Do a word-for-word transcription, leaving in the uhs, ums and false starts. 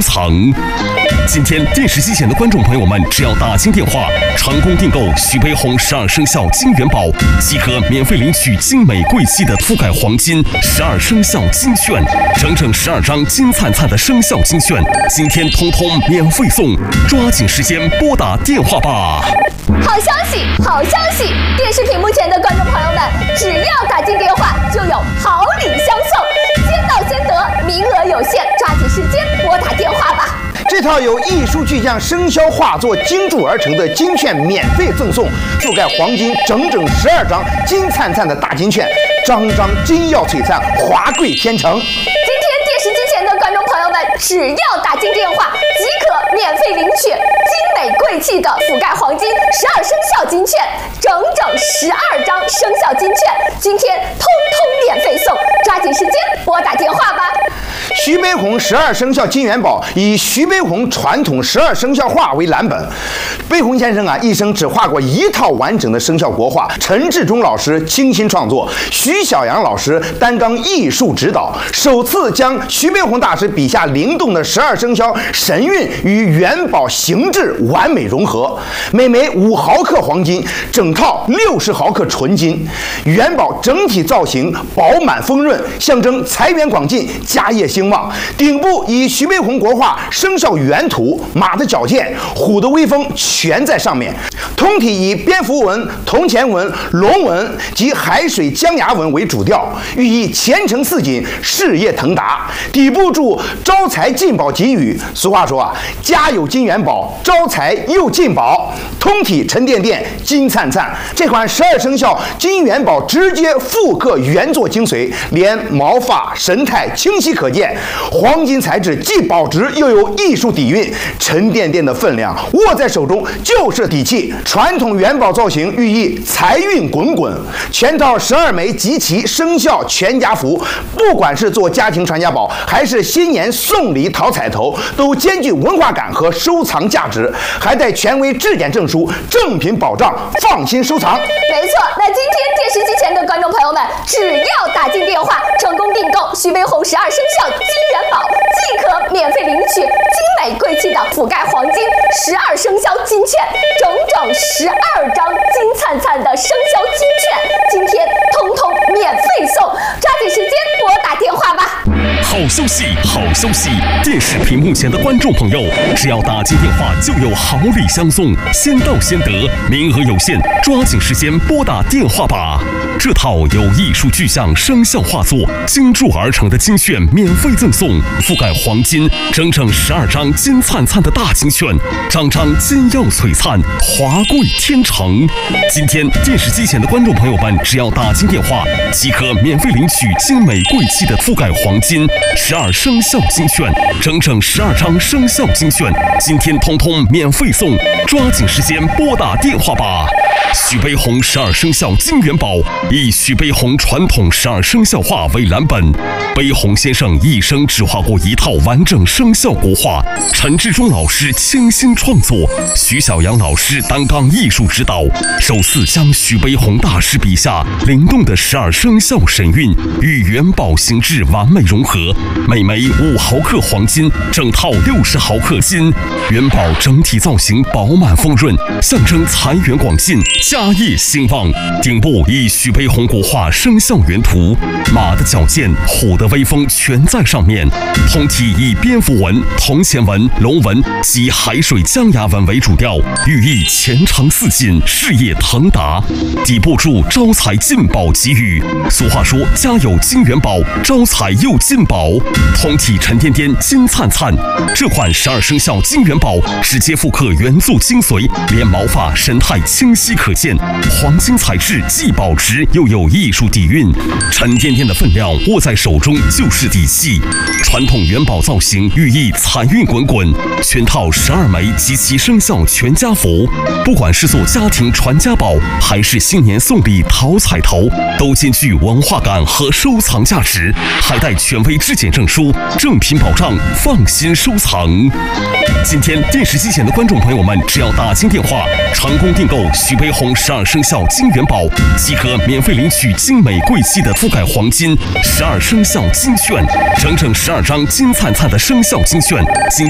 藏。今天电视机前的观众朋友们，只要打进电话，成功订购徐悲鸿十二生肖金元宝，即可免费领取精美贵气的覆盖黄金十二生肖金券，整整十二张金灿灿的生肖金券，今天通通免费送，抓紧时间拨打电话吧！ 好消息，好消息！电视屏幕前的观众朋友们，只要打进电话，就有好礼相送，先到先得，名额有限，抓紧时间拨打电话吧！ 这套由艺术巨匠生肖画作精铸而成的金券免费赠送，覆盖黄金整整十二张金灿灿的大金券，张张金耀璀璨，华贵天成。 今天电视机前的观众朋友们，只要打进电话，即可免费领取精美贵气的覆盖黄金十二生肖金券，整整十二张生肖金券，今天通通免费送，抓紧时间拨打电话吧！ 徐悲鸿十二生肖金元宝以徐悲鸿传统十二生肖画为蓝本。悲鸿先生啊，一生只画过一套完整的生肖国画，陈志忠老师倾心创作，徐小阳老师担纲艺术指导，首次将徐悲鸿大师笔下灵动的十二生肖神韵与元宝形制完美融合。每枚五毫克黄金，整套六十毫克纯金，元宝整体造型饱满丰润，象征财源广进，家业兴旺。顶部以徐悲鸿国画生肖原图，马的矫健，虎的威风全在上面。通体以蝙蝠纹、铜钱纹、龙纹及海水江崖纹为主调，寓意前程似锦，事业腾达。底部注招财进宝吉语。俗话说啊，家有金元宝，招财又进宝。通体沉甸甸，金灿灿。这款十二生肖金元宝直接复刻原作精髓，连毛发神态清晰可见。黄金材质既保值又有艺术底蕴，沉甸甸的分量握在手中就是底气。传统元宝造型寓意财运滚滚，全套十二枚集齐生肖全家福，不管是做家庭传家宝，还是新年送礼讨彩头，都兼具文化感和收藏价值，还带权威质检证书，正品保障，放心收藏。 没错，那今天电视机前的观众朋友们，只要打进电话，成功订购徐悲鸿十二生肖金元宝，即可免费领取精美贵气的覆盖黄金十二生肖金券，整整十二张金灿灿的生肖金券，今天通通免费送，抓紧时间拨打电话吧！ 好消息，好消息！电视屏幕前的观众朋友，只要打进电话，就有好礼相送，先到先得，名额有限，抓紧时间拨打电话吧！这套由艺术巨匠生肖画作精铸而成的金券免费赠送，覆盖黄金整整十二张金灿灿的大金券，张张金耀璀璨，华贵天成。今天电视机前的观众朋友们，只要打进电话，即可免费领取精美贵气的覆盖黄金十二生肖金券，整整十二张生肖金券，今天通通免费送，抓紧时间拨打电话吧！徐悲鸿十二生肖金元宝以徐悲鸿传统十二生肖画为蓝本，悲鸿先生一生只画过一套完整生肖国画，陈志忠老师倾心创作，徐小阳老师担纲艺术指导，首次将徐悲鸿大师笔下灵动的十二生肖神韵与元宝形制完美融合，每枚五毫克黄金，整套六十毫克金，元宝整体造型饱满丰润，象征财源广进，家业兴旺。顶部以徐悲鸿国画生肖原图，马的矫健，虎的威风全在上面。通体以蝙蝠纹、铜钱纹、龙纹及海水江崖纹为主调，寓意前程似锦，事业腾达。底部注招财进宝吉语。俗话说，家有金元宝，招财又进宝。通体沉甸甸，金灿灿。这款十二生肖金元宝直接复刻原作精髓，连毛发神态清晰可见，黄金材质既保值又有艺术底蕴，沉甸甸的分量握在手中就是底气。传统元宝造型寓意财运滚滚，全套十二枚集齐生肖全家福，不管是做家庭传家宝，还是新年送礼讨彩头，都兼具文化感和收藏价值，还带权威质检证书，正品保障，放心收藏。今天电视机前的观众朋友们，只要打进电话，成功订购徐悲鸿十二生肖金元宝，即可免费领取精美贵气的覆盖黄金十二生肖金券，整整十二张金灿灿的生肖金券。今